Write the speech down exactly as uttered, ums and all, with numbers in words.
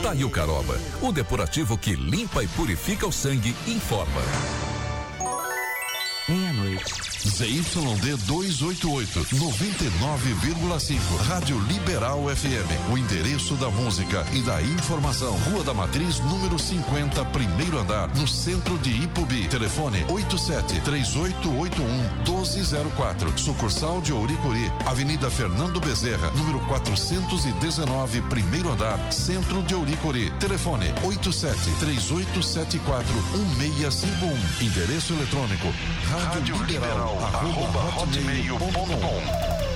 Daí o Caroba, o depurativo que limpa e purifica o sangue, informa. Meia-noite. Z Y D duzentos e oitenta e oito, noventa e nove vírgula cinco, Rádio Liberal F M. O endereço da música e da informação. Rua da Matriz, número cinquenta, primeiro andar, no centro de Ipubi. Telefone oito sete três oito oito um um dois zero quatro. Sucursal de Ouricuri, Avenida Fernando Bezerra, número quatrocentos e dezenove, primeiro andar, centro de Ouricuri. Telefone oito sete três oito sete quatro um seis cinco um. Endereço eletrônico rádio liberal arroba hotmail ponto com.